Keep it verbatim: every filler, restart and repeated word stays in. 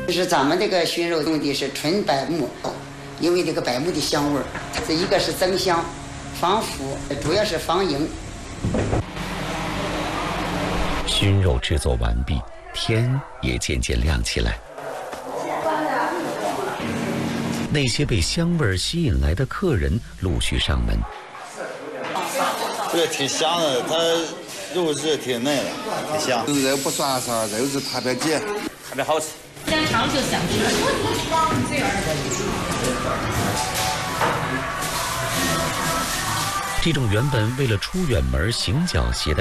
就是咱们这个熏肉用的是纯柏木，因为这个柏木的香味儿，这一个是增香、防腐，主要是防营。 熏肉制作完毕，天也渐渐亮起来。那些被香味吸引来的客人陆续上门。 这个挺香的，它肉是挺嫩的，挺香。 肉不酸酸，肉是特别结， 特别好吃。 香肠就想吃。 这种原本为了出远门行脚携带